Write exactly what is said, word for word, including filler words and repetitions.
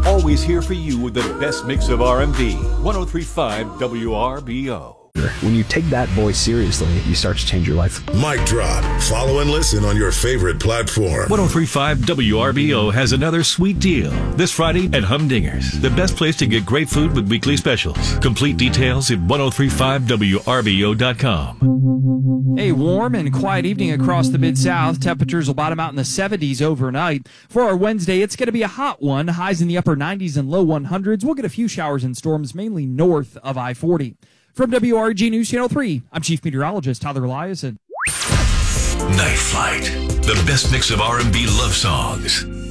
Always here for you with the best mix of R and B. one oh three point five W R B O. When you take that voice seriously, you start to change your life. Mic drop. Follow and listen on your favorite platform. one oh three point five W R B O has another sweet deal. This Friday at Humdingers, the best place to get great food with weekly specials. Complete details at ten thirty-five W R B O dot com. A warm and quiet evening across the Mid-South. Temperatures will bottom out in the seventies overnight. For our Wednesday, it's going to be a hot one. Highs in the upper nineties and low one hundreds. We'll get a few showers and storms, mainly north of I forty. From W R G News Channel three, I'm Chief Meteorologist Tyler Eliason. Night Flight, the best mix of R and B love songs.